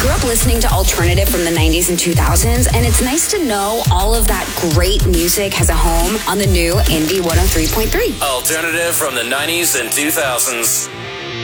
grew up listening to alternative from the 90s and 2000s, and it's nice to know all of that great music has a home on the new Indie 103.3. Alternative from the 90s and 2000s.